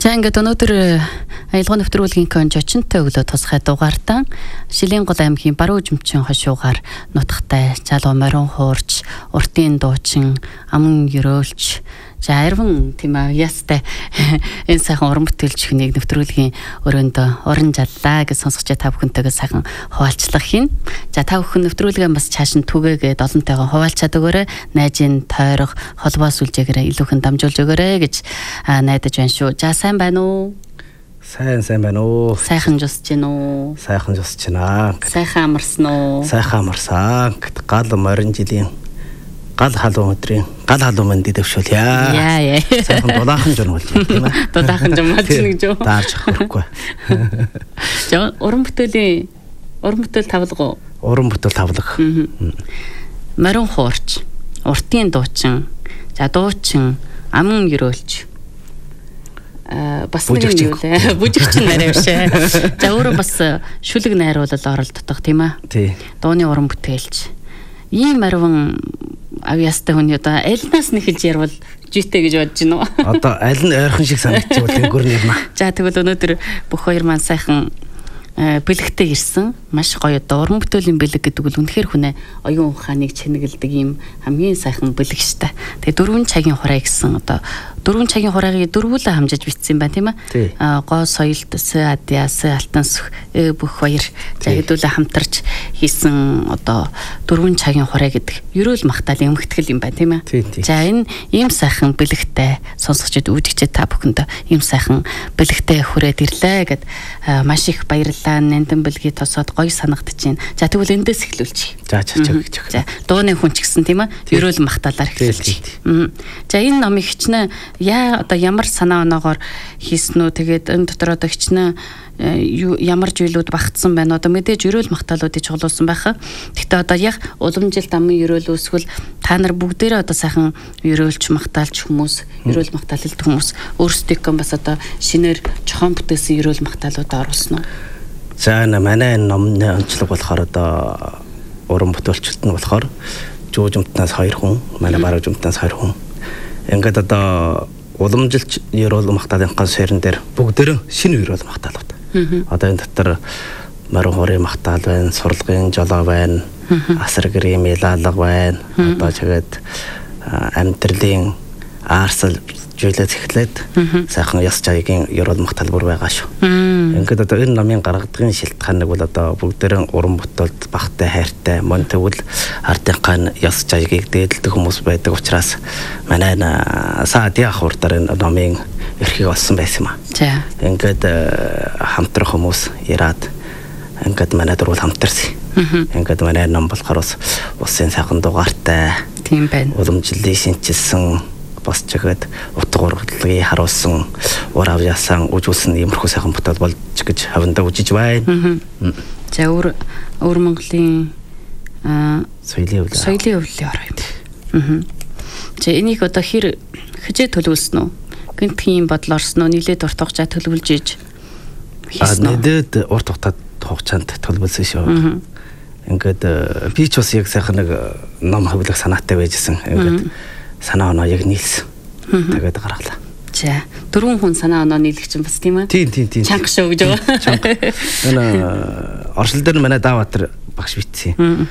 За ингээд өнөөдөр аялал нэвтрүүлгийн конжочнтой өглөө тусгай дугаартаа Шилийн гол аймгийн баруун жимчин хошуугаар нутагтай залуу морин хуурч, уртын дуучин, аман ёроолч за арван тийм ястай энэ сайхан уран бүтээлч хүнийг нэвтрүүлгийн өрөөндөө уран жаллаа гэж сонсгож та бүхэнтэйгээ сайхан хуваалцлах хийн. За та бүхэн нэвтрүүлгээ бас цааш нь түгээгээд олонтойгоо хуваалцаад өгөөрэй. Найжийн тойрох холбоос үлжээгээрээ илүүхэн дамжуулж өгөөрэй гэж найдаж байна шүү. За сайн байна уу? Сайн байна уу? Сайхан жусч гин үү? Сайхан жусч гинэ. Сайхан амарсан уу? Сайхан амарсан. Гал морин жилийн гал халуун өдрийн гал халуун мэнд дэвшүүлье. Яа. Сайхан дулаахан журмалж байна тийм ээ. Дулаахан журмалж нэг жоо. Даарч хөрөхгүй. За уран бүтээл тавлага. Уран бүтээл тавлага. Морин хуурч, уртын дуучин, за дуучин, аман ёроолч. Бас нэг юм лээ. Бүжигчин нарай бишээ. За өөрөө бас шүлэг найруулал оролддог тийм ээ. Тий. Дууны уран бүтээлч. Ийм арван авьяастай хүн одоо альнаас нь хэлж ярвал житэй гэж бодож байна уу? Одоо аль нь ойрхон шиг санагдчих бол гүр нэрнэ. За тэгвэл өнөөдөр бүх хоёр маань сайхан бэлэгтэй ирсэн. Маш гоё одоо уран бүтээлийн бэлэг гэдэг бол үнэхээр хүнээ оюун ухааныг чэнэгэлдэг ийм хамгийн сайхан бэлэг штэ. Тэгээ 4 цагийн хураа гэсэн одоо 4 цагийн хураагийг дөрвүүлээ хамжиж бичсэн байна тийм ээ. Гоо соёлт адяас алтан бүх баяр за хэдүүлээ хамтарч хийсэн одоо 4 цагийн хураа гэдэг ерөөл махтаалын өмгтгэл юм байна тийм ээ. За энэ ийм сайхан бэлэгтэй сонсогчд үүдгчээ та бүхэнд ийм сайхан бэлэгтэй хүрээд ирлээ гэд маш их баярлалаа. Нандин бэлгийг тосоод гоё санагдаж байна. За тэгвэл эндээс эхлүүлчих. За дууны хүн ч гэсэн тийм ээ ерөөл махтаалаар эхлүүлчих. За энэ номыг хичнээн одоо ямар санаа оноогоор хийсэн үү? Тэгээд энэ дотор одоо хичнээн ямар зүйлүүд багтсан байна. Одоо мэдээж ерөөл махтаалуудыг чиглуулсан байхаа. Гэхдээ одоо яг уламжилт амын ерөөл үүсгэл та нар бүгдээрээ одоо сайхан ерөөлч махтаалч хүмүүс, ерөөл махтаалт хүмүүс өөрсдөө бас одоо шинээр чохон бүтээсэн ерөөл махтаалуудаа оруулсан уу? За манай номны онцлог болохоор одоо уран бүтээлчд нь болохоор жуужимтнаас 2 хүн, манай баруун жимтнаас 2 хүн. Ингээд одоо уламжилт ерөөл махтаалын сэрэн дээр бүгдээрээ шинэ ерөөл махтаалууд. Одоо энэ дотор морин хуурын махтаал байна, сурлагын жолоо байна, асар гэрийн мэлалга байна. Одоо тэгээд амьдралын аарсал зүйлээс эхлээд сайхан яс чаягийн ерөөл махтаал бүр байгаа шүү. Ингээд одоо энэ номын гаргадгийн шилтгааныг бол одоо бүгдээрээ уран бүтээлд багтай хайртай мөн тэгвэл ардынхаа яс чаягийг дээдэлдэг хүмүүс байдаг учраас манай саадын хурдаар энэ номын эрхийг олсон байсан юм аа. За. Ингээд хамтрах хүмүүс ираад ингээд манай дөрвөл хамтарсан. Ингээд манай ном болохоор усын сайхан дугаартай. Тийм байна. Уламжлалыг шинжилсэн бас чихэд утга ургадлагыг харуулсан ур авьяасан үжүүлсэн иймэрхүү сайхан бүтээл болж гэж хавьдаа үжиж байна. За өөр Монголын соёлын өвлөлийн орой. За энийг одоо хижээ төлөвлөсөн үү? Гинтгийн бодол орсон уу? Нийлээд урт хугацаа төлөвлөж ийж хийсэн үү? Нийлээд урт хугацаанд төлөвлөсөн шүү. Ингээд би ч бас яг сайхан нэг ном хөвлөх санаатай байжсэн. Ингээд санаа оноо яг нийлсэн. Тэгээд гаргалаа. За 4 хүн санаа оноо нийлэх чинь бас тийм ээ. Тийм. Чанга шүү гэж байгаа. Энэ оршил дээр манай Дааватар багш битсэн.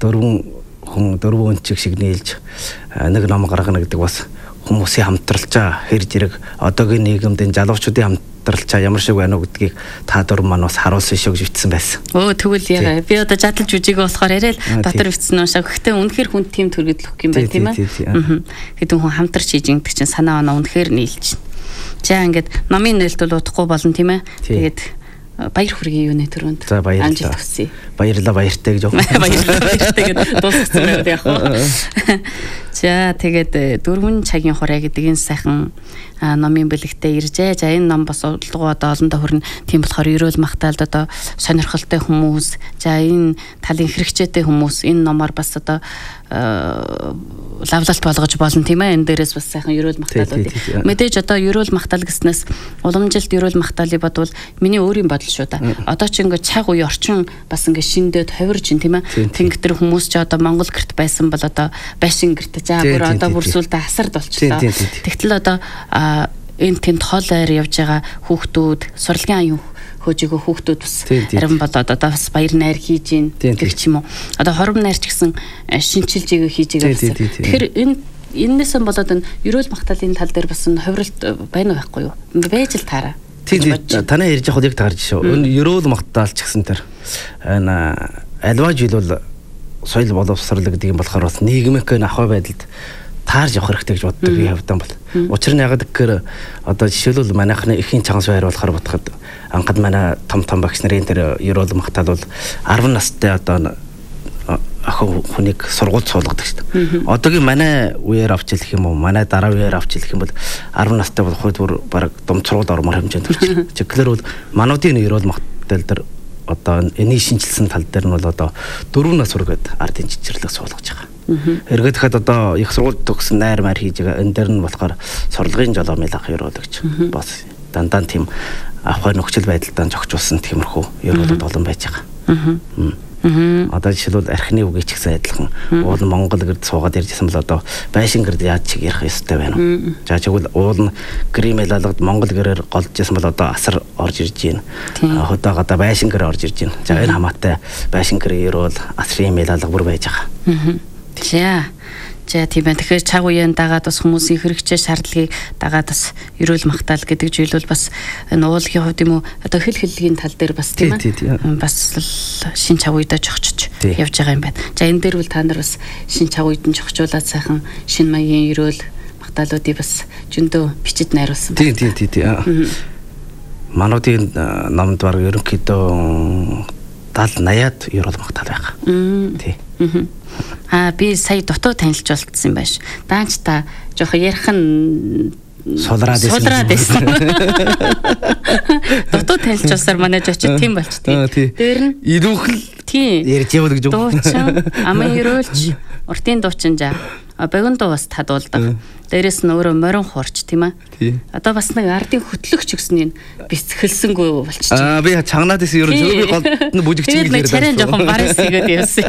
4 чиг шиг нийлж нэг ном гаргана гэдэг бас хүмүүсийн хамтралчаа хэр зэрэг одоогийн нийгэмд залуучуудын хамтралчаа ямар шиг байна уу гэдгийг та дөрв маань бас харуулсан шүү гэж бичсэн байсан. Тэгвэл яг би одоо жадалж үжигээ болохоор яриа л дотор бичсэн уушаа. Гэхдээ үнэхээр хүн тийм төрөглөх юм байна тийм ээ. Хэдэн хүн хамтарч хийж ингэдэг чинь санаа оноо үнэхээр нийлж. За ингээд номын нээлт бол удахгүй болно тийм ээ. Тэгээд баяр хүргэе юуны төрөнд. За баярлалаа. Амжилт хүсье. Баярлалаа баяртай гэж явах. Баяртай гэдэг дууссан байгаад яг. За тэгээд 4 цагийн хураа гэдэг энэ сайхан номын бэлэгтээ иржээ. За энэ ном бас удалгүй одоо олондоо хүрнэ. Тийм болохоор ерөөл махтаалд одоо сонирхолтой хүмүүс, за энэ талын хэрэгцээтэй хүмүүс энэ номоор бас одоо лавлалт болгож болно тийм ээ. Энэ дээрээс бас сайхан ерөөл махтаалуудыг. Мэдээж одоо ерөөл махтаал гэснээс уламжилт ерөөл махтаалыг бодвол миний өөрийн бодол шүү да. Одоо ч ингээд цаг үе орчин бас ингээд шиндээд хувирж ин тийм ээ. Тэнгэр хүмүүс ч одоо Монгол гэрт байсан бол одоо байшин гэрт за бүр одоо бүрсүүлдэ асард болчихлоо. Тэгтэл одоо энэ тэнд хол ойр явж байгаа хүүхдүүд сурлагын аюун хөөжөөгөө хүүхдүүд бас харин болоод одоо бас баяр найр хийж гин гэх ч юм уу. Одоо хором найр ч гэсэн шинчилж игээ хийж байгаа гэсэн. Тэгэхээр энэс болоод энэ ерөөл магтаалын тал дээр бас хувиралт байна байхгүй юу? Байж л таараа. Тийм танаа ярьж явахад яг таарч шүү. Энэ ерөөл магтаал ч гэсэн тэр альва жил бол соёл боловсрол гэдэг юм болохоор бас нийгмийн ахуй байдалд таарж явах хэрэгтэй гэж боддог би хавдан бол. Учир нь ягаад гэхээр одоо жишээлбэл манайхны эхийн чанга суур болохоор бодоход анхад манай том багш нарын тэр ерөөл магтаал бол 10 настай одоо охин хүнийг сургууль суулгадаг шүү дээ. Одоогийн манай үеэр авч хэлэх юм уу, манай дараа үеэр авч хэлэх юм бол 10 настай бол хойд бүр баг дом сургууль ормоор хэмжээнд төрчих. Тэгэхээр бол мануудын ерөөл магтаал дээр одоо энийг шинжилсэн тал дээр нь бол одоо 4 нас хүргээд ардын жижирлэг суулгаж байгаа. Эргээд ихэд одоо их сургууль төгсөн найр маар хийж байгаа. Энэ дээр нь болохоор сурлагын жолоомын ах ерөөөлөгч бас дандаа тийм авахай нөхцөл байдалтай зохицуулсан тиймэрхүү ерөөлөд олон байж байгаа. Одоо жишээлбэл архины үгийг ч гэсэн адилхан уул нь Монгол гэрд суугаад ярьжсэн бол одоо байшин гэрд яаж чиг ярих ёстой байна уу? За чигвэл уул нь гримэл алгад Монгол гэрээр голж ирсэн бол одоо асар орж ирж байна. Хөдөөгөө одоо байшин гэр орж ирж байна. За энэ хамаатай байшин гэрээ ерөөл асрын мэл алга бүр байж байгаа. За тийм байна. Тэгэхээр цаг үеийн дагаад бас хүмүүсийн хэрэгцээ шаардлагыг дагаад бас ерөөл магтаал гэдэг зүйл бол бас энэ уулгийн хувьд юм уу одоо хэллэгийн тал дээр бас тийм ээ бас шин цаг үедээ зохицож явж байгаа юм байна. За энэ дээр бол та нар бас шин цаг үед нь зохицуулаад сайхан шин маягийн ерөөл магтаалуудыг бас зөндөө бичиж найруулсан байна. Тийм. Мануудын номд баг ерөнхийдөө 70-80-аад ерөөл магтаал байгаа. Тийм. Би сая дутуу танилж болтсон юм байна ш. Даанч та жоохон ярих нь сулраад байсан. Дутуу танилж болсоор манай жочид тийм болч тийм. Дээр нь илүүхэл ярьж явал гэж үү. Дуучин, амын ерөөлч, уртын дуучин жаа. Богино дуу бас тадуулдаг. Дээрээс нь өөрөө морин хуурч тийм ээ. Одоо бас нэг ардын хөтлөгч гэсэн энэ бэлсгэлсэнгүй болчихсон. Би чанганаад исэн ерөн зөв би голд бүжигч гэж яриад. Царай жоохон бараас игээд явсан.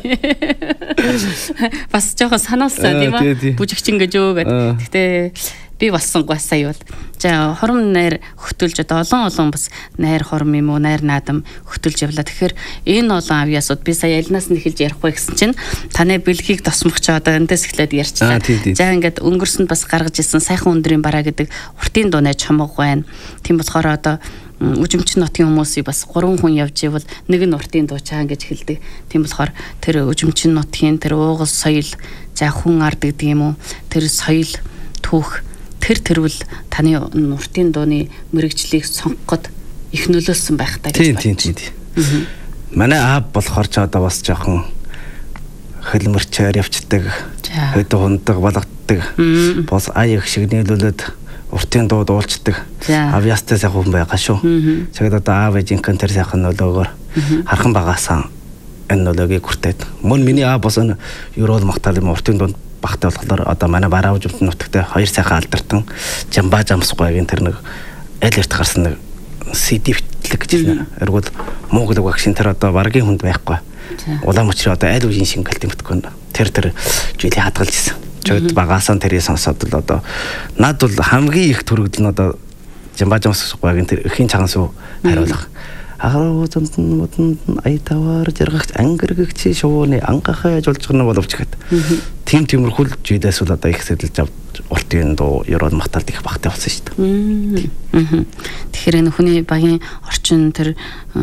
Бас жоохон санаалсан тийм ээ. Бүжигч ингэж өөгээд. Гэтэ би болсонгүй сая бол. За хором найр хөтөлж одоо олон бас найр хором юм уу найр наадам хөтөлж явлаа. Тэгэхээр энэ олон авьяасууд би сая алинаас нь эхэлж ярихгүй гэсэн чинь таны бэлгийг тосмогч одоо эндээс эхлээд ярьчлаа. За ингээд өнгөрсөнд бас гаргаж ирсэн сайхан өндрийн бараа гэдэг уртын дуу найж хамаг байна. Тийм болохоор одоо үжимчин нотгийн хүмүүсийг бас 3 хүн явж ивэл нэг нь уртын дуучаа гэж хэлдэг. Тийм болохоор тэр үжимчин нотгийн тэр уугуул соёл за хүн ард гэдэг юм уу тэр соёл түүх тэрвэл таны уртын дууны мэрэгжлийг сонгоход их нөлөөлсөн байх таа гэж байна. Тийм. Манай аав болохоор ч одоо бас жоохон хөлмөрчээр явцдаг, хөдөө хундаг, балгаддаг. Бос аяг шиг нийлүүлээд уртын дуу дуулцдаг. Авьяастай сайхан хүн байгаа шүү. Тэгээд одоо аав ээжийнхэн тэр сайхан нөлөөгөөр хархан багаасан энэ нөлөөгийг хүртээд. Мөн миний аав бас энэ ерөөл магтаал юм уртын дуунд багтай болохоор одоо манай бараа үжимт нутагтай 2 сайхан алдартан жамбаа жамсгүйгийн тэр нэг аль эрт гарсан нэг CD битлэг гэж байна. Эргүүл Монгол багшин тэр одоо баргийн хүнд байхгүй. Улаан мөчрөө одоо аль үеийн шингэлт юм битгэн. Тэр жилийн хадгалж ирсэн. Жод багаасан тэрийг сонсоод л одоо над бол хамгийн их төрөгдөл нь одоо жамбаа жамсгүйгийн тэр эхийн чаган суу хариулах. Ахруу зэмтэн айтавар жаргагч ангэргэгч шууны ангахаж болж гэнэ боловч гэхэд тиймэрхүүл жидээс бол одоо их сэдэлж авч уртын дуу ерөөл магтаалд их багтай болсон шүү дээ. Тэгэхээр энэ хүний багийн орчин тэр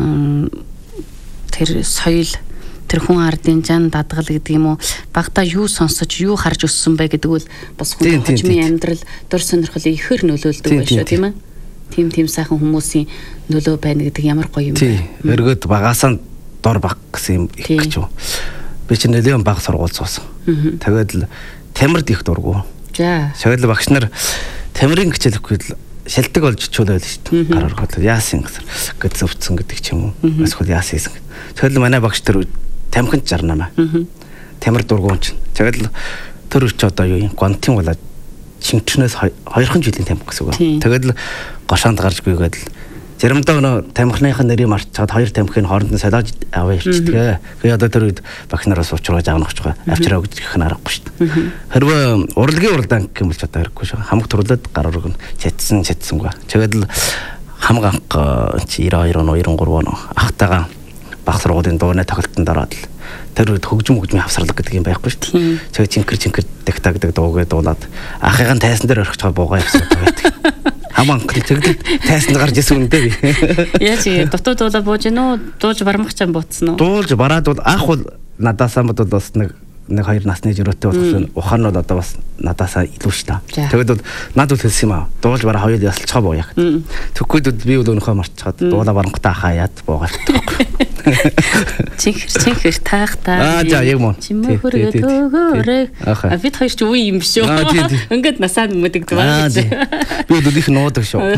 соёл тэр хүн ардын жан дадгал гэдэг юм уу багтаа юу сонсож юу харж өссөн бэ гэдэг бол бас хүний хожмын амьдрал дур сонирхлыг ихэр нөлөөлдөг байх шүү тийм ээ. Тийм сайхан хүмүүсийн нөлөө байна гэдэг ямар гоё юм бэ. Эргээд багаасаа дор баг гэсэн юм их гэж юу. Би чинь нэлээд баг сургууль суусан. Тэгээд л тамирд их дургу. За. Тэгээд л багш нар тамирын хичээл өгөхөд шилдэг болж чуулаад шүү дээ. Гар ороход яасан гэд зөвцсөн гэдэг ч юм уу. Эсвэл яасан гэсэн. Тэгээд л манай багш тэр тамхинд 68. Тамир дургуун чинь. Тэгээд л тэр ч одоо юу юм гонтын болоод шингчнээс 2 жилийн тамхи гэсэн үг. Тэгээд л гошоонд гарч гүйгээд л Заримдаа нөө тамхиныхын нэрийг марцаад хоёр тамхины хооронд нь солиож аваа ирчихдэг. Тэгээ одоо тэр үед багнараас уучраж аавнах байгаа. Авчраа гэж гэх нь аргагүй шүү дээ. Хэрвээ урлагийн уралдаан гэх юм бол ч одоо хэрэггүй шүү. Хамаг төрлөд гар ураг нь чадсангүй. Тэгээд л хамаг анх 92 он 93 он ахтайгаа баг сургуулийн дууны тоглолтод ороод л тэр үед хөгжим хавсралга гэдэг юм байхгүй шүү дээ. Тэгээд чинкэр дагтагдаг дуугээ дуулаад ахыгын тайсан дээр орхиж байгаа буугаа явсан байдаг. Хамаан тэгдэл тайсанд гарч исэн үнэтэй би. Яаж дутуу дуулаа бууж гинөө дуулж бармахчаан бууцсан уу? Дуулж бараад бол анх бол надаасаа мод бас нэг хоёр насны жирөөтэй болсон. Ухаан нь бол одоо бас надаасаа илүү ш та. Тэгээд бол над үл хэлсэн юм аа. Дуулж бараа хоёул ясалцгаа буу яг. Тэгвэл би бол өнөхөө марчаад дуулаа барангатаа хаяад буугаад тахгүй. Чинхэр таахтаа. За яг мөн. Чимхөрөө төөгөөрэй. Бид хоёр ч үе юм шүү. Ингээд насаад мэддэг байна. Би бол их нуудаг шүү.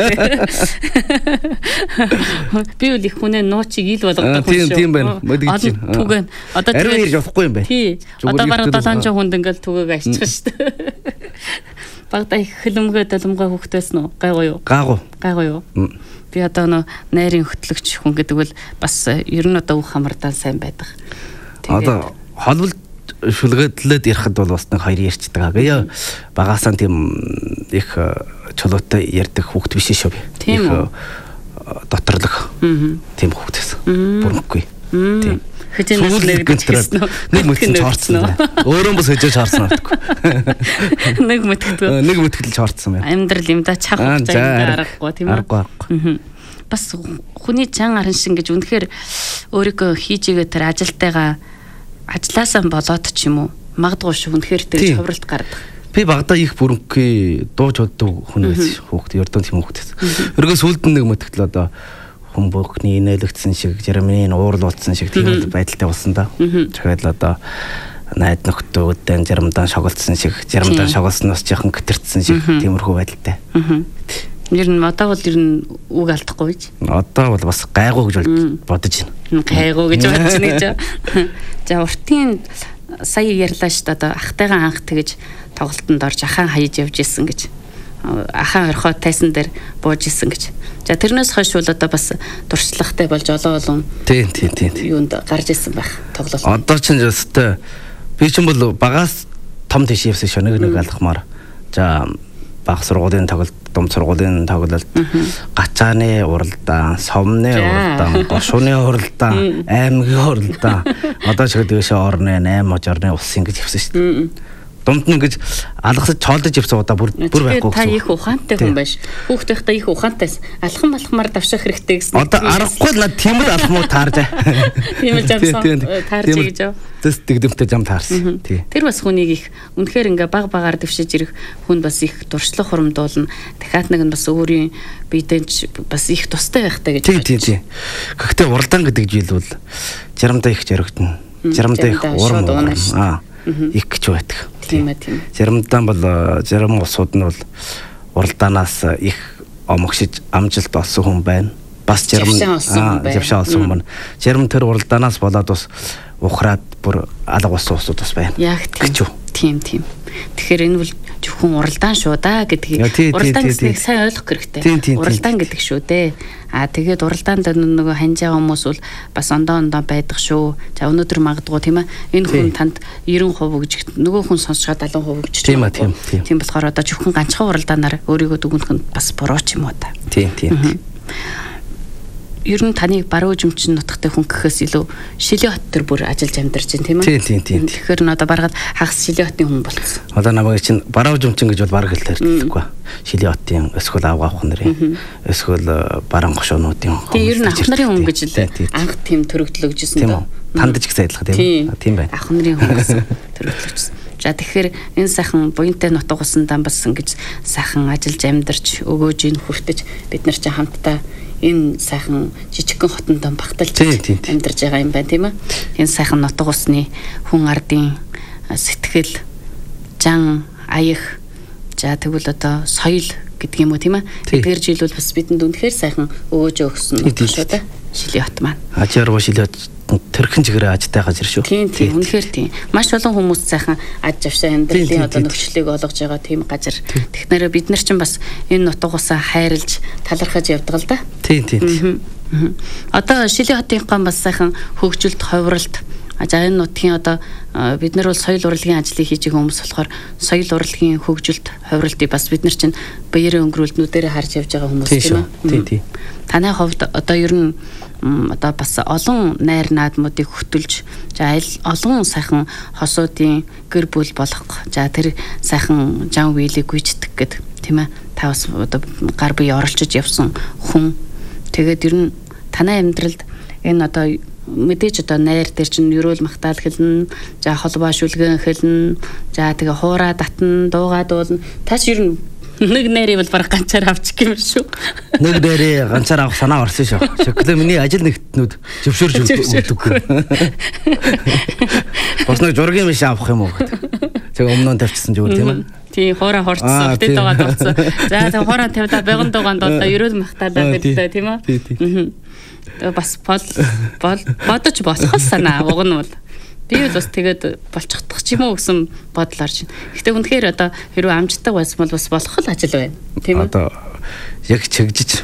Би бол их хүнээ нуучиг ил болгодог хүн шүү. Тийм байна. Мэдгэж чинь. Түгэн. Одоо тэгээд ирж явахгүй юм байна. Одоо бараг 700 хүнд ингээл түгээг аччих шүү дээ. Багтаа их хөлөмгөө доломгоо хөхтөөс нөө гайгүй юу? Гайгүй юу? Би одоо нөө найрын хөтлөгч хүн гэдэг бол бас ер нь одоо ух хамардаан сайн байдаг. Одоо холбол шүлгэдлээд ярихад бол бас нэг хоёр ярьцдаг. Би багаасаа тийм их чулуутай ярьдаг хүүхд биш шүү би. Их доторлог. Тийм хүүхдээс. Бүрмэхгүй. Тийм. Хэдийнээс нэг мөтгөл чаарцсан. Өөрөө бас хэжээж чаарсан байдаг. Нэг мөтгөл чаарцсан байна. Амьдрал юм да чах хугацаанд аргагүй тийм үү? Аргагүй. Бас хүний чан аран шин гэж үнэхээр өөрийгөө хийж игээ тэр ажилтайгаа ажилласаа болоод ч юм уу магадгүй шүү үнэхээр тэр хавралт гардаг. Би багада их бүрэнхгүй дууж боддог хүн байсан хүүхд ердөө тийм хүүхдээс. Өргөө сүлдэн нэг мөтгөл одоо хүн бүхний инээлэгдсэн шиг Жерменийн уурлуулсан шиг тийм байдалтай болсон да. Тэгэхээр л одоо найд нөхдөөдөө Жермдан шоголдсон шиг Жермдан шоголсноос жоохон гитэрсэн шиг тиймэрхүү байдалтай. Ер нь одоо бол ер нь үг алдахгүй гэж. Одоо бол бас гайгүй гэж бодож байна. Гайгүй гэж бодож байна гэж. За уртын сая ярьлаа шүү дээ одоо ахтайгаа анх тэгэж тоглолтонд орж ахаа хаяж явж исэн гэж. Ахаа орхоо тайсан дээр бууж исэн гэж. За тэрнээс хойш бол одоо бас туршлагатай болж олоо олон. Тийм. Юунд гарч исэн байх тоглолт. Одоо ч өстэй би ч бол багаас том тийш явсан шүү нэг алхмаар. За баг сургуулийн тоглолт, дом сургуулийн тоглолт, гачааны уралдаан, совны уралдаан, гошууны уралдаан, аймгийн уралдаан. Одоо ч гэдгээш орны 8 мажорны улсын гэж явсан шүү дээ. Дунд нь ингэж алгасаж чоолдож явсан удаа бүр байхгүй гэсэн. Та их ухаантай хүн байж. Хүүхдийнхтэй их ухаантайс алхамар давших хэрэгтэй гэсэн. Одоо аргагүй над тиймэр алхмуу таарж. Тийм л жамсан таарж гэж яв. Тэс тэгдэмтэй жам таарсан. Тэр бас хүнийг их үнэхээр ингээ баг-багаар дэвшиж ирэх хүн бас их туршлага хуримдуулна. Дахиад нэг нь бас өөрийн биедээ бас их тустай байхтай гэж байна. Тийм. Гэхдээ уралдаан гэдэг жил бол жарамдаа их жаргагдана. Жарамдаа их урам. Их гэж байдаг. Тийм. Заримдаа бол зарим улсууд нь бол уралдаанаас их омогшиж амжилт олсон хүн байна. Бас зарим завшаа олсон хүн байна. Зарим тэр уралдаанаас болоод бас ухраад бүр алга болсон улсууд бас байна. Яг тийм. Тэгэхээр энэ бол зөвхөн уралдаан шүү да гэдгийг уралдаан гэснийг сайн ойлгох хэрэгтэй. Уралдаан гэдэг шүү дээ. Тэгээд уралдаанд нөгөө ханж байгаа хүмүүс бол бас ондоо байдаг шүү. За өнөөдөр магадгүй тийм ээ. Энэ хүн танд 90% гэж нөгөө хүн сонсчоод 70% гэж. Тийм болохоор одоо зөвхөн ганцхан уралдаанаар өөрийгөө дүгнэх нь бас буруу ч юм уу та. Тийм. Ер нь таныг баруун жимчин нутагтай хүн гэхээс илүү Шилээ хот төр бүр ажиллаж амьдарч байна тийм ээ. Тийм. Тэгэхээр н одоо баргаад хагас Шилээ хотын хүн болсон. Одоо намайг чинь баруун жимчин гэж бол бараг л ярьдаггүй. Шилээ хотын эсвэл авгаах нарын эсвэл баруун гошуунуудын хүн. Тийм ер нь ах нарын хүн гэж л анх тийм төрөгдлөгжсөн дөө. Тандж гэсэн адилхан тийм байна. Ах нарын хүн гэсэн төрөгдлөгжсөн. За тэгэхээр энэ сайхан буянтай нутаг усандаа бас ингэж сайхан ажиллаж амьдарч өгөөж ин хүртэж бид нар чинь хамтдаа энэ сайхан жижигхэн хотонд багталж амьдарч байгаа юм байна тийм ээ. Энэ сайхан нутаг усны хүн ардын сэтгэл, жан, аях, за тэгвэл одоо соёл гэдэг юм уу тийм ээ. Эдгээр жил бол бас бидэнд үнэхээр сайхан өгөөж өгсөн нутаг шүү дээ. Шилээ хот маань. Ачаар Шилээ хот тэрхэн чигээр ажтай газар шүү. Тийм үнэхээр тийм. Маш олон хүмүүс сайхан аж авшаа амьдралын одоо нөхцөлийг олгож байгаа тийм газар. Тэгэхээр бид нар чинь бас энэ нутгуусаа хайрлж талархаж явдаг л да. Тийм. Одоо Шилийн хотынхан бас сайхан хөгжилд ховролт энэ нутгийн одоо бид нар бол соёл урлагийн ажлыг хийж байгаа хүмүүс болохоор соёл урлагийн хөгжилд ховролтыг бас бид нар чинь баярын өнгөрүүлд нүдэрээ харж явж байгаа хүмүүс тийм үү? Тийм. Танай хувьд одоо ер нь одоо бас олон найр наадмуудыг хөтөлж олон сайхан хосуудын гэр бүл болох тэр сайхан жан вилийг гүйцэтгэх гэд тийм ээ та бас одоо гар бие оролцож явсан хүн тэгээд ер нь танай амьдралд энэ одоо мэдээж одоо найр дээр чинь ерөөл магтаал хэлнэ холбоо шүлгэн хэлнэ тэгээ хуураа татна дуугаа дуулна тас ер нь нэг нэрийг бол бараг ганцаар авчих юм шүү. Нэг нэрээ ганцаар авах санаа орсон шүү. Шоколад миний ажил нэгтнүүд зөвшөөрж өгдөггүй. Бас нэг зургийн биш авах юм уу гэдэг. Тэгээ өмнө нь тавьчихсан зүгээр тийм ээ. Тий, хуураа хорцсон, бит дуугаа дуулсан. За тэгээ хуураа тавьдаа бяган дуугаанд одоо ерөөл магтаалаа гэдэг тийм ээ. Тэгээ бас бодож болох санаа уг нь бол би бас тэгээд болчихдох ч юм уу гэсэн бодол орж байна. Гэхдээ үнэхээр одоо хэрвээ амждаг байсан бол бас болох л ажил байна. Тийм үү? Одоо яг чигжиж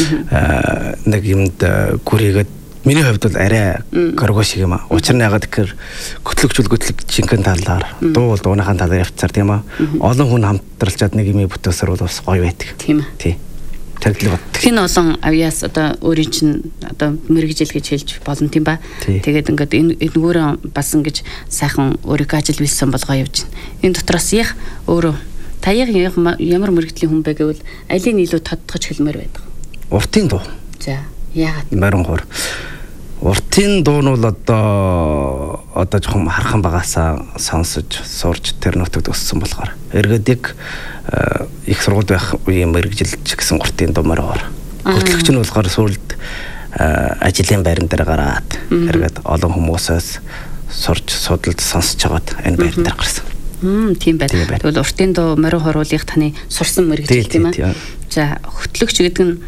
нэг юмд гүрийгээд миний хувьд бол арай горго шиг юм аа. Учир нь ягаад гэхээр хөтлөг жинхэнэ талаар дуу дууныхаа талаар явцаар тийм аа. Олон хүн хамтралчаад нэг юм бүтээсэр бол бас гоё байдаг. Тийм ээ. Тий. Хэн олон авьяас одоо өөрийн чинь одоо мэрэгжил гэж хэлж болно тийм ба. Тэгээд ингээд энэгээр бас ингэж сайхан өөрийнхөө ажил билсэн болгоо явж байна. Энэ дотроос яг өөрөө та ямар мэрэгжлийн хүн бэ гэвэл алийг илүү тодтогч хэлмээр байдаг. Уртын дуу. За яагаад? Марин хор. Уртын дуу нь бол одоо жоохон хархан багасаа сонсож сурж тэр нутагт өссөн болохоор эргээд их сургууль байх үеийн мэрэгжилч гэсэн уртын дуу мороор. Хөтлөгч нь болохоор сүүлд ажлын байран дээр гараад эргээд олон хүмүүсээс сурж судалж сонсож байгаад энэ байр дээр гарсан. Тийм байна. Тэгвэл уртын дуу морин хоруулах таны сурсан мэрэгжил тийм ээ. За хөтлөгч гэдэг нь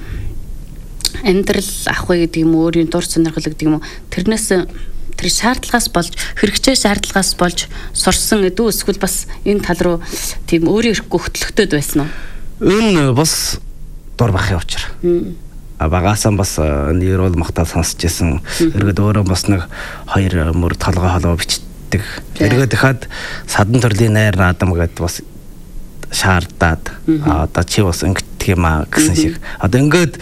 амьдрал авах гэдэг юм уу өөрийн дур сонирхол гэдэг юм уу тэрнээс тэр шаардлагаас болж хэрэгцээ шаардлагаас болж сурсан гэдэг эсвэл бас энэ тал руу тийм өөрийн ирэхгүй хөтлөгтөд байсан уу? Энэ бас дур бахын учир. Багасаа бас нэрөл магтаал сонсч байсан. Эргээд өөрөө бас нэг хоёр мөр толгой холоо бичдэг. Эргээд дахиад садан төрлийн найр наадам гэдэг бас шаардаад одоо чи бас ингэдэг юм аа гэсэн шиг. Одоо ингээд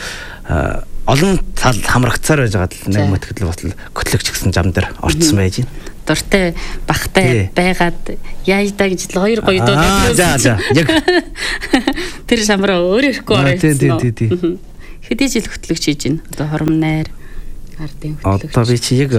олон тал хамрагцаар байж байгаа л нэг мэтгэл бас хөтлөгч гэсэн зам дээр орцсон байж байна. Дуртай бахтай байгаад яайдаа гэж л хоёр гоё дуу. За яг тэр шамраа өөр ирэхгүй орсон. Тийм. Хэдий жил хөтлөгч хийж байна. Одоо хором найр ардын хөтлөгч. Одоо би чи яг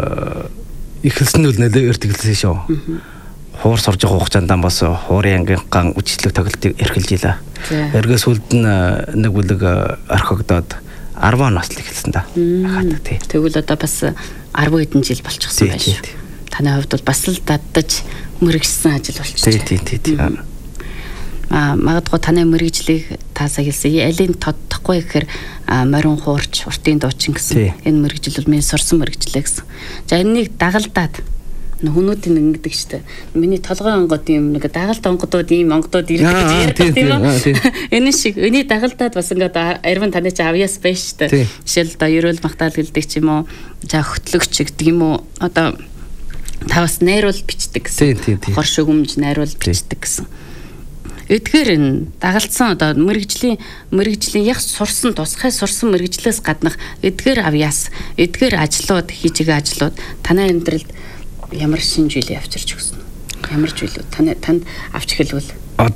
ихэлсэн үл нэлээ өртөглсөн шүү. Хуур сурж байгаа хугацаанд бас хуурын ангийнхаа үжилтэг тоглолтыг эрхэлж илаа. Эргээс үлд нь нэг бүлэг орхигдоод 10 оноос л эхэлсэн да. Тэгвэл одоо бас 10 хэдэн жил болчихсон байж шүү. Таны хувьд бол бас л даддаж мэрэгжсэн ажил болчихсон. Тийм. Магадгүй таны мэрэгжлийг таасаа хэлсэн. Алийн тодтохгүй гэхээр морин хуурч уртын дуучин гэсэн. Энэ мэрэгжил бол миний сурсан мэрэгжлээ гэсэн. За энэнийг дагалдаад хүмүүдийн ингэдэг штэ. Миний толгой онгод юм нэг дагалт онгодууд ийм онгодууд ирдэг гэж ярьдаг тийм үү? Энэ шиг өний дагалдаад бас ингээд арвин таны чи авьяас байж штэ. Жишээл одоо ерөөл магтаал гэлдэг ч юм уу. За хөтлөгч гэдэг юм уу. Одоо та бас найруул бичдэг гэсэн. Хор шүгэмж найруул бичдэг гэсэн. Эдгээр энэ дагалдсан одоо мэрэгжлийн яг сурсан тусгай сурсан мэрэгжлээс гаднах эдгээр авьяас, эдгээр ажлууд хийж байгаа ажлууд танай амьдралд ямар шинж үйл явчирч өгсөн үү? Ямар зүйлүүд танд авч хэлвэл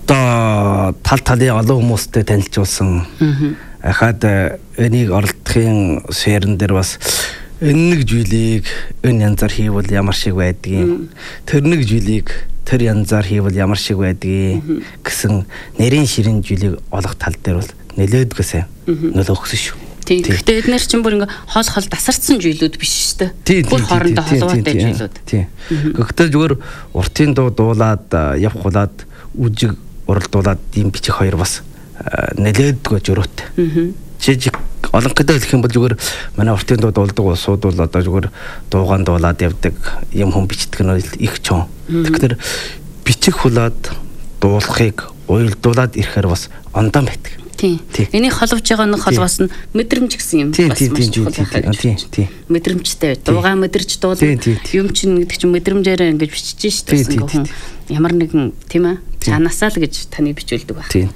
одоо талын олон хүмүүстэй танилцуулсан. Ахад энийг оролдохын сферэн дээр бас энэ нэг зүйлийг энэ янзаар хийвэл ямар шиг байдгийг, тэр нэг зүйлийг тэр янзаар хийвэл ямар шиг байдгийг гэсэн нэрийн ширин зүйлийг олох тал дээр бол нэлээдгүй сайн нөлөө өгсөн шүү. Тийм. Гэхдээ эдгээр чинь бүр ингээ хол тасарсан зүйлүүд биш шүү дээ. Бүр хоорондоо холбоотой зүйлүүд. Тийм. Гэхдээ зүгээр уртын дуу дуулаад явхуулаад үжиг уралдуулаад ийм бичих хоёр бас нэлээдгүй жөрөөтэй. Жижиг Олонхтой хэлэх юм бол зүгээр манай уртын дуу дуулдаг улсууд бол одоо зүгээр дуугаан дуулаад явдаг юм хүн бичдэг нь их чон. Тэгэхээр бичих хулаад дуулахыг уйлдуулаад ирэхээр бас ондон байдаг. Тийм. Энийг холбож байгаа нэг холбоос нь мэдрэмж гэсэн юм бас маш чухал байна. Тийм. Мэдрэмжтэй. Дуугаа мэдэрч дуулах юм чинь гэдэг чинь мэдрэмжээр ингэж бичиж штэ гэсэн хүн. Ямар нэгэн тийм ээ чанаасаа л гэж таны бичүүлдэг баг. Тийм.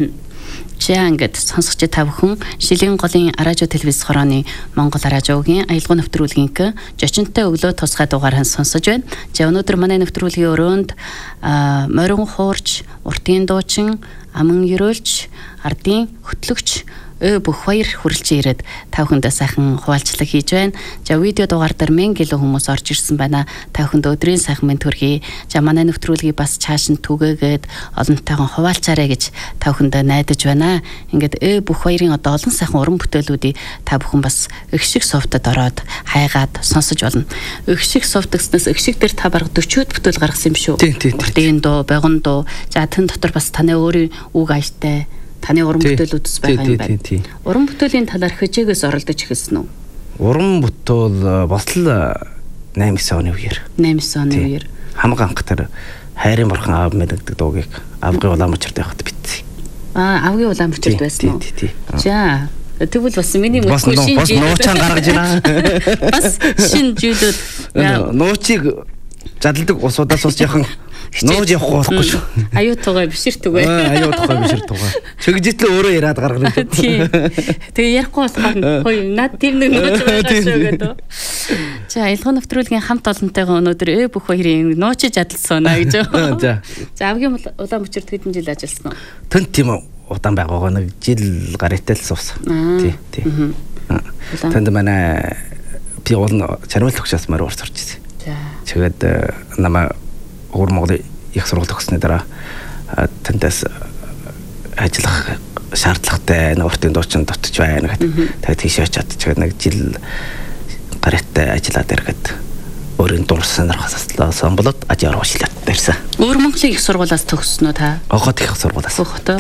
За ингээд сонсогч та бүхэн Шилийн голын радио телевиз хорооны Монгол радиогийн аялал нэвтрүүлгийнх жочинтой өглөө тусгай дугаараа сонсож байна. За өнөөдөр манай нэвтрүүлгийн өрөөнд морин хуурч, уртын дуучин, аман ерөөлч, ардын хөтлөгч бүх хоёр хүрэлж ирээд та бүхэндээ сайхан хуваалцлага хийж байна. За видео дугаар дээр 1000 гэлээ хүмүүс орж ирсэн байна. Та бүхэнд өдрийн сайхан мэнд хүргэе. За манай нэвтрүүлгийг бас цааш нь түгээгээд олонтойгоо хуваалцаарай гэж та бүхэндээ найдаж байна. Ингээд бүх хоёрын одоо олон сайхан уран бүтээлүүдийг та бүхэн бас Игшиг софтод ороод хайгаад сонсож болно. Игшиг софт гэснээс Игшиг дээр та бараг 40-од бүтээл гаргасан юм шүү. Уртын дуу, байгон дуу. За тэн дотор бас таны өөрийн үг ааштай таны уран бүтээлүүдс байгаа юм байна. Уран бүтээлийн талаар хичээгээс оролдож эхэлсэн үү? Уран бүтээл бас л 8-9 оны үеэр. 8-9 оны үеэр. Хамаг анх тэр хайрын бурхан аав мэддэг дуугийг авгын улаан мөчөртэй байхад битсэн. Авгын улаан мөчөрт байсан уу? За тэгвэл бас миний мөчсөн шинж нуучаан гаргаж байна. Бас шинж зүйлүүд нуучийг задалдаг усудаас ус яхан нууж явах болохгүй шүү. Аюу тугай бишэр тугай. Аюу тугай бишэр тугай. Чигжитлээ өөрөө яриад гаргана. Тэгээ ярихгүй болохоор хой над тийм нэг нууж байгаа шүү гэдэг. За аялал нэвтрүүлгийн хамт олонтойгоо өнөөдөр бүх хоёрын нуучиж адалсан аа гэж. За авгийн улаан мөчөрт хэдэн жил ажилласан уу? Тэн тийм удаан байгаагаа нэг жил гараатай л суусан. Тий. Тэнд манай би уул чармал төгсөөс мөр урт сурч ирсэн. Тэгээд намаа Өвөр Монголын их сургууль төгссөний дараа тэндээс ажиллах шаардлагатай нэг уртын дуучин дутж байна гэдэг. Тэгээд тийш очиад тэгээд нэг жил гараатай ажиллаад ирэхэд өөрийн дурсан сонирхолтой болоод ажил урагшлаад барьсан. Өвөр Монголын их сургуулиас төгссөн үү та? Огт их сургуулиас.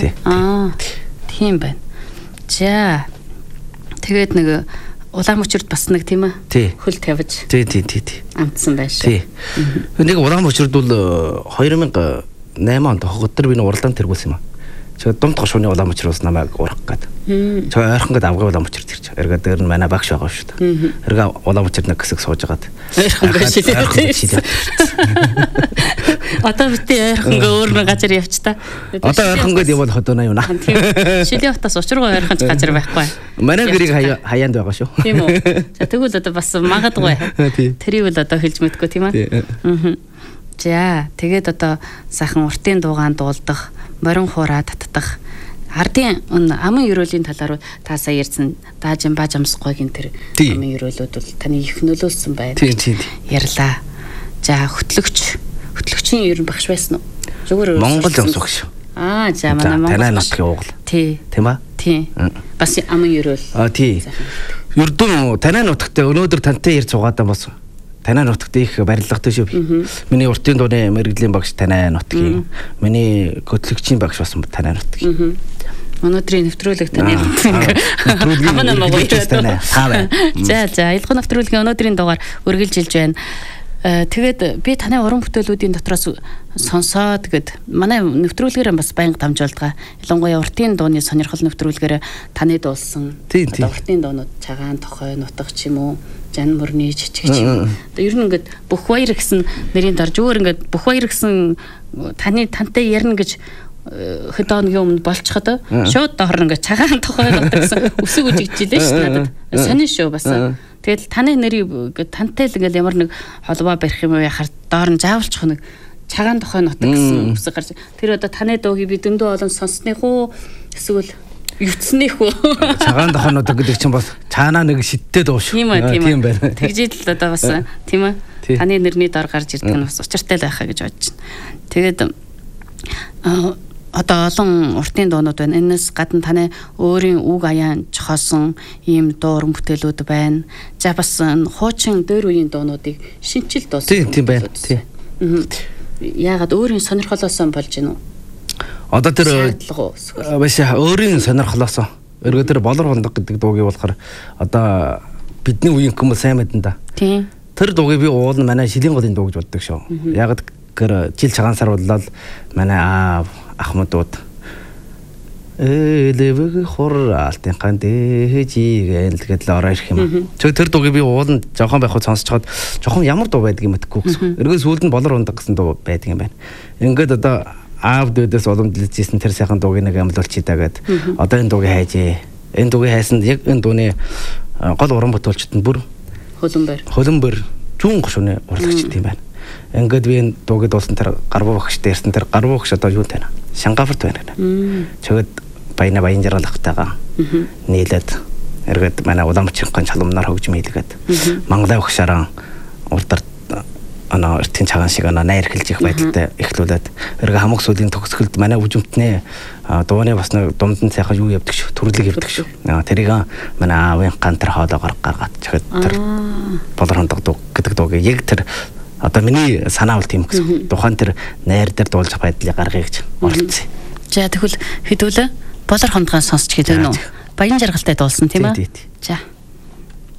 Тийм байна. За тэгээд нэг улаан мөчөрт бас нэг тийм ээ хөл тавьж тий амтсан байна шүү. Нэг улаан мөчөрд бол 2008 онд хогт төр би нэг уралдаан тэргүүлсэн юм аа. Тэгээд думт гошууны улаан мөчрөөс намайг урах гээд. Тэгээд ойрхон гээд авгын улаан мөчөрд ирж. Эргээд дээр нь манай багш байгаа шүү дээ. Эргээ улаан мөчөрд нэг хэсэг сууж агаад. Ойрхон шилээ. Одоо битээ ойрхон өөр нэг газар явч та. Одоо ойрхон гээд явбал ходоно юу наа. Шилээ хотоос учиргүй ойрхон газар байхгүй. Манай гэрийг хаяанд байгаа шүү. Тийм үү. За тэгвэл одоо бас магадгүй. Тэрийг л одоо хэлж мэдгүй тийм ээ. За тэгээд одоо сайхан уртын дуугаан дуулдах, морин хураа татдах, ардын аман ерөөлийн талаар та сая ярьсан даажин бааж амсгойгийн тэр аман ерөөлүүд бол таны их нөлөөлсөн байна. Тийм. Ярьлаа. За хөтлөгчийн ер нь багш байсан уу? Зүгээр Монгол юмсгш. За манай Монгол танай нутгийн угал. Тийм аа? Тийм. Бас аман ерөөл. Тий. Ердөө танай нутагтай өнөөдөр тантай ярьж суугаадаа бас танай нутагт их барилгатай шүү би. Миний уртын дууны мэрэгжлийн багш танай нутгийн. Миний хөтлөгчийн багш бас танай нутгийн. Өнөөдрийн нэвтрүүлэг таны нэвтрүүлгийн танай. За аялал нэвтрүүлгийн өнөөдрийн дугаар үргэлжилж байна. Тэгээд би таны уран бүтээлүүдийн дотроос сонсоо тэгээд манай нэвтрүүлгээр бас байнга дамжуулдаг. Ялангуяа уртын дууны сонирхол нэвтрүүлгээр таны дуулсан уртын дуунууд цагаан тохой нутаг ч юм уу жан мөрний жижиг ч юм. Одоо ер нь ингээд бүх баяр гэсэн нэрийн дор зүгээр ингээд бүх баяр гэсэн тантай ярина гэж хэд хоногийн өмнө болчиход шууд доор ингээд цагаан тохой нутаг гэсэн үсэг үжигжилээ шүү надад. Сонин шүү бас. Тэгэл таны нэрийг тантай л ингээл ямар нэг холбоо барих юм уу яхаар доор нь заавалчих нэг цагаан тохой нутаг гэсэн үсэг гарч. Тэр одоо таны дуугийг би дөндөө олон сонсных уу эсвэл юцсных уу? Цагаан тохой нутаг гэдэг чинь бас цаанаа нэг шидтэй дуу шүү. Тийм байна. Тэгжээд л одоо бас тийм ээ. Таны нэрний доор гарч ирдэг нь бас учиртай л байхаа гэж бодож байна. Тэгээд одоо олон уртын дуунууд байна. Энэс гадна таны өөрийн үг аяан жохоосон ийм дууран бүтээлүүд байна. За бас хуучин дээр үеийн дуунуудыг шинчил дуусан. Тийм байна. Тийм. Яагаад өөрийн сонирхолоос болж гинүү? Одоо тэр баша өөрийн сонирхолоос Өргөө тэр болор хундаг гэдэг дуугийг болохоор одоо бидний үеийн хүмүүс сайн мэдэн да. Тийм. Тэр дуугийг би уулна манай шилийн голын дуу гэж боддог шүү. Яг тэр жил цагаан сар боллоо манай ахмадууд элевэг хуралтын гандээжигээл тэгээд л ороо ирэх юм. Тэр дуугийг би уулна жоохон байхад сонсож чад жоохон ямар дуу байдгийг мэдэхгүй гэсэн. Эргөө сүүлд нь болор хундаг гэсэн дуу байдаг юм байна. Ингээд одоо аав дээдээс уламжлалжсэн тэр сайхан дуугийг нэг амлуулчих даа гэд. Одоо энэ дуугийг хайжээ. Энэ дуугийг хайсан яг энэ дууны гол уран бүтээлчд нь бүр хөлбөмбөр зүүн гошууны урлагчд юм байна. Ингээд би энэ дуугийг дуулсан тэр гарбуу багш дээрсэн тэр гарбуу багш одоо юу тань? Шангафорт байна. Чөгэд баяна баян жаргалахтайгаа нийлээд эргээд манай уламжлалын чаламнаар хөгжим хийлгээд Монголын багшаараа урдарт эртний цагаан шиг найр хэлж их байдалтай эхлүүлээд эргээ хамаг сүлийн төгсгөлд манай үжимтний дууны бас нэг дунд нь сайхан юу явдаг шүү төрлөг явдаг шүү. Тэрийг манай аавын гантар хоолоогоор гаргаад чихэд тэр болор хондог дуу гэдэг дуугийг яг тэр одоо миний санаа бол тийм гэсэн. Тухайн тэр найр дээр дуулах байдлыг гаргая гэж оролцсон. За тэгвэл хэдүүлээ болор хондгоос сонсч хэлээ нөө. Баян жаргалтай дуулсан тийм ээ. За